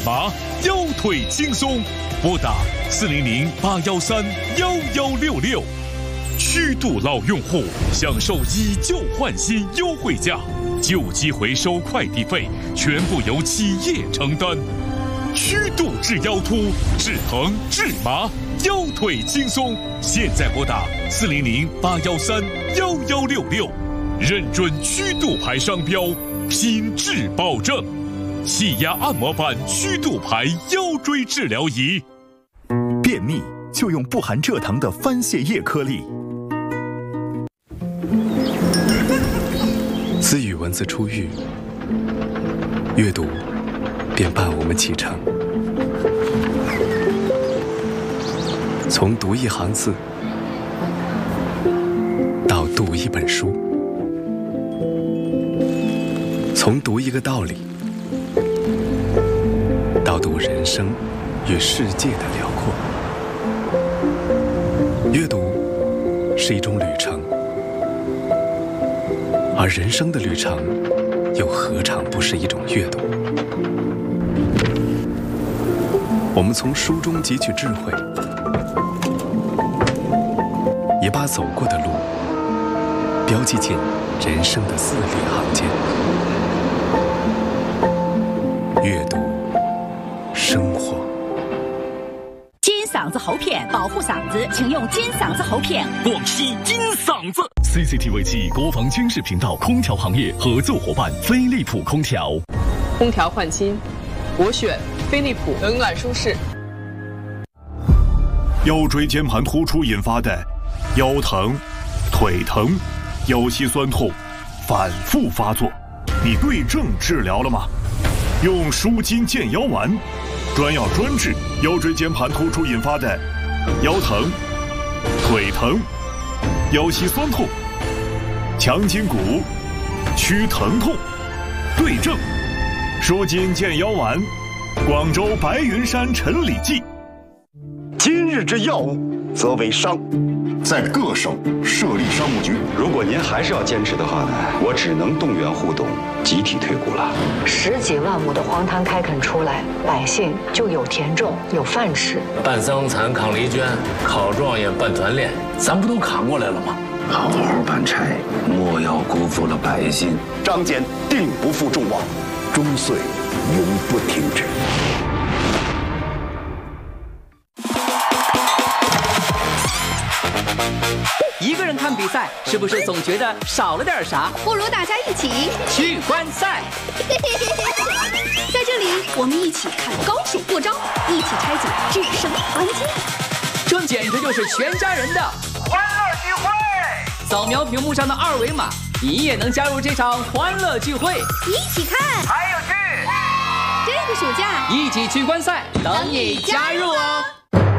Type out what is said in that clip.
麻，腰腿轻松。拨打400-813-1166。虚度老用户享受以旧换新优惠价，旧机回收快递费全部由企业承担。虚度治腰突、治疼、治麻，腰腿轻松。现在拨打400-813-1166，认准虚度牌商标，品质保证。气压按摩板虚度牌腰椎治疗仪。 便秘就用不含蔗糖的番泻叶颗粒。 自语文字出狱，阅读便伴我们启程。从读一行字，到读一本书；从读一个道理，到读人生与世界的辽阔。阅读是一种旅程，而人生的旅程又何尝不是一种阅读？我们从书中汲取智慧，也把走过的路标记进人生的字里行间。阅读生活。 金嗓子喉片保护嗓子，请用金嗓子喉片。 广西金嗓子 CCTV 7国防军事频道空调行业合作伙伴飞利浦空调。 空调换新，我选飞利浦，冷暖舒适。 腰椎间盘突出引发的腰疼、腿疼、腰膝酸痛反复发作，你对症治疗了吗？用舒筋健腰丸，专药专治腰椎间盘突出引发的腰疼、腿疼、腰膝酸痛，强筋骨，祛疼痛，对症舒筋健腰丸，广州白云山陈李记。 今日之要务，则为商，在各省设立商务局。 如果您还是要坚持的话呢，我只能动员互动，集体退股了。 10几万亩的荒滩开垦出来，百姓就有田种，有饭吃。 办生产扛礼券，考状元办团练，咱不都扛过来了吗？ 好好办差，莫要辜负了百姓。 张俭定不负众望，终岁永不停止。 一个人看比赛，是不是总觉得少了点啥？ 不如大家一起去观赛。 在这里，我们一起看高手过招，一起拆解制胜关键。 这简直就是全家人的欢乐聚会！扫描屏幕上的2维码，你也能加入这场欢乐聚会。 一起看， 还有趣！ 这个暑假一起去观赛，等你加入哦。